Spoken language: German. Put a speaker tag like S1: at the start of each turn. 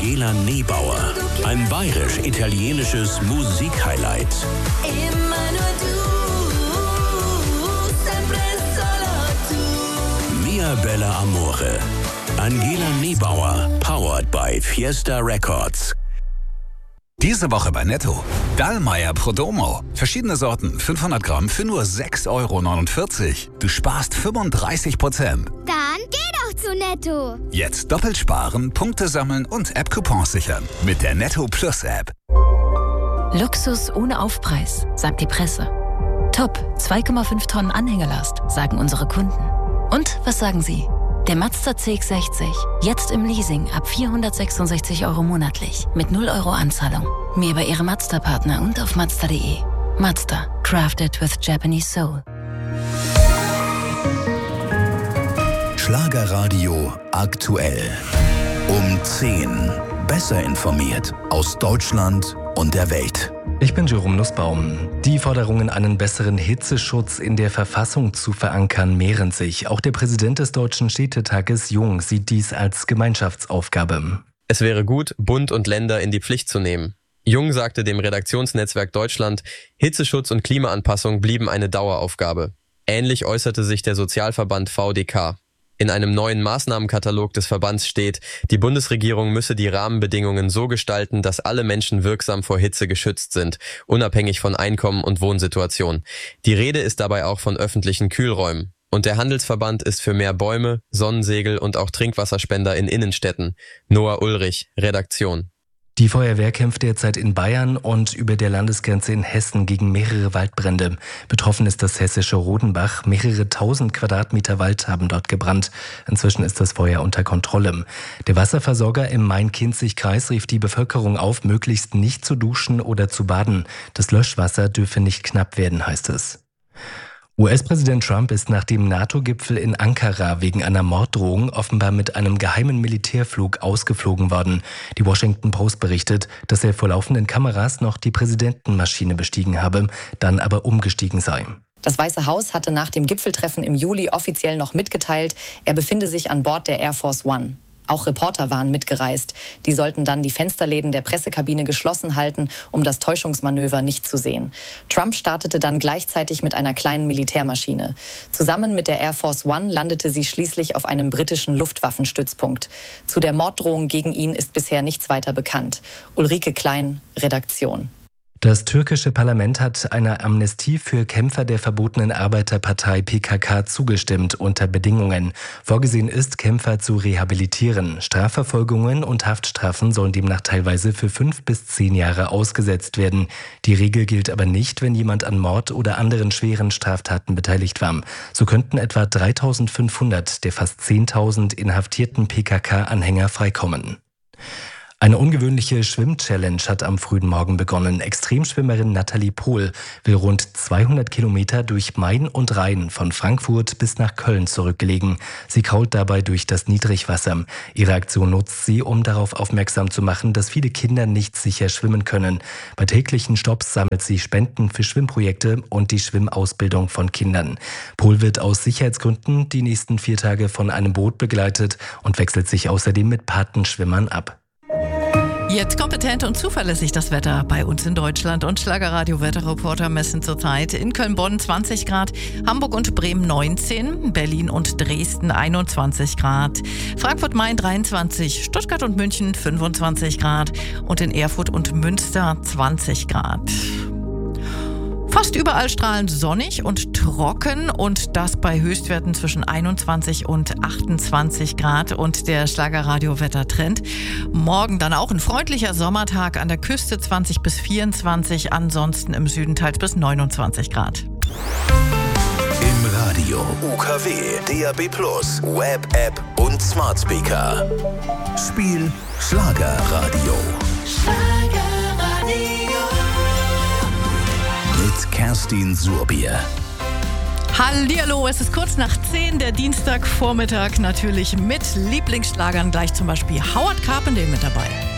S1: Angela Nebauer. Ein bayerisch-italienisches Musikhighlight.
S2: Immer nur du, sempre solo tu.
S1: Mia Bella Amore. Angela Nebauer, powered by Fiesta Records.
S3: Diese Woche bei Netto. Dallmayr Prodomo. Verschiedene Sorten, 500 Gramm für nur 6,49 Euro. Du sparst 35%.
S4: Dann geh doch zu Netto.
S3: Jetzt doppelt sparen, Punkte sammeln und App-Coupons sichern. Mit der Netto Plus App.
S5: Luxus ohne Aufpreis, sagt die Presse. Top, 2,5 Tonnen Anhängelast, sagen unsere Kunden. Und was sagen Sie? Der Mazda CX-60, jetzt im Leasing ab 466 Euro monatlich, mit 0 Euro Anzahlung. Mehr bei Ihrem Mazda-Partner und auf Mazda.de. Mazda, crafted with Japanese soul.
S1: Schlagerradio aktuell. Um 10. Besser informiert aus Deutschland und der Welt.
S6: Ich bin Jerome Nussbaum. Die Forderungen, einen besseren Hitzeschutz in der Verfassung zu verankern, mehren sich. Auch der Präsident des Deutschen Städtetages, Jung, sieht dies als Gemeinschaftsaufgabe.
S7: Es wäre gut, Bund und Länder in die Pflicht zu nehmen. Jung sagte dem Redaktionsnetzwerk Deutschland, Hitzeschutz und Klimaanpassung blieben eine Daueraufgabe. Ähnlich äußerte sich der Sozialverband VDK. In einem neuen Maßnahmenkatalog des Verbands steht, die Bundesregierung müsse die Rahmenbedingungen so gestalten, dass alle Menschen wirksam vor Hitze geschützt sind, unabhängig von Einkommen und Wohnsituation. Die Rede ist dabei auch von öffentlichen Kühlräumen. Und der Handelsverband ist für mehr Bäume, Sonnensegel und auch Trinkwasserspender in Innenstädten. Noah Ulrich, Redaktion.
S6: Die Feuerwehr kämpft derzeit in Bayern und über der Landesgrenze in Hessen gegen mehrere Waldbrände. Betroffen ist das hessische Rodenbach. Mehrere tausend Quadratmeter Wald haben dort gebrannt. Inzwischen ist das Feuer unter Kontrolle. Der Wasserversorger im Main-Kinzig-Kreis rief die Bevölkerung auf, möglichst nicht zu duschen oder zu baden. Das Löschwasser dürfe nicht knapp werden, heißt es. US-Präsident Trump ist nach dem NATO-Gipfel in Ankara wegen einer Morddrohung offenbar mit einem geheimen Militärflug ausgeflogen worden. Die Washington Post berichtet, dass er vor laufenden Kameras noch die Präsidentenmaschine bestiegen habe, dann aber umgestiegen sei.
S8: Das Weiße Haus hatte nach dem Gipfeltreffen im Juli offiziell noch mitgeteilt, er befinde sich an Bord der Air Force One. Auch Reporter waren mitgereist. Die sollten dann die Fensterläden der Pressekabine geschlossen halten, um das Täuschungsmanöver nicht zu sehen. Trump startete dann gleichzeitig mit einer kleinen Militärmaschine. Zusammen mit der Air Force One landete sie schließlich auf einem britischen Luftwaffenstützpunkt. Zu der Morddrohung gegen ihn ist bisher nichts weiter bekannt. Ulrike Klein, Redaktion.
S6: Das türkische Parlament hat einer Amnestie für Kämpfer der verbotenen Arbeiterpartei PKK zugestimmt, unter Bedingungen. Vorgesehen ist, Kämpfer zu rehabilitieren. Strafverfolgungen und Haftstrafen sollen demnach teilweise für 5 bis 10 Jahre ausgesetzt werden. Die Regel gilt aber nicht, wenn jemand an Mord oder anderen schweren Straftaten beteiligt war. So könnten etwa 3.500 der fast 10.000 inhaftierten PKK-Anhänger freikommen. Eine ungewöhnliche Schwimm-Challenge hat am frühen Morgen begonnen. Extremschwimmerin Nathalie Pohl will rund 200 Kilometer durch Main und Rhein von Frankfurt bis nach Köln zurücklegen. Sie krault dabei durch das Niedrigwasser. Ihre Aktion nutzt sie, um darauf aufmerksam zu machen, dass viele Kinder nicht sicher schwimmen können. Bei täglichen Stopps sammelt sie Spenden für Schwimmprojekte und die Schwimmausbildung von Kindern. Pohl wird aus Sicherheitsgründen die nächsten 4 Tage von einem Boot begleitet und wechselt sich außerdem mit Patenschwimmern ab.
S9: Jetzt kompetent und zuverlässig das Wetter bei uns in Deutschland. Und Schlagerradio-Wetterreporter messen zurzeit in Köln-Bonn 20 Grad, Hamburg und Bremen 19, Berlin und Dresden 21 Grad, Frankfurt-Main 23, Stuttgart und München 25 Grad und in Erfurt und Münster 20 Grad. Fast überall strahlend sonnig und trocken und das bei Höchstwerten zwischen 21 und 28 Grad und der Schlagerradio-Wettertrend. Morgen dann auch ein freundlicher Sommertag, an der Küste 20 bis 24, ansonsten im Süden teils bis 29 Grad.
S1: Im Radio, UKW, DAB+, Web, App und Smart Speaker. Spiel Schlagerradio. Mit Kerstin Surbier.
S9: Hallihallo, es ist kurz nach 10, der Dienstagvormittag, natürlich mit Lieblingsschlagern, gleich zum Beispiel Howard Carpendale mit dabei.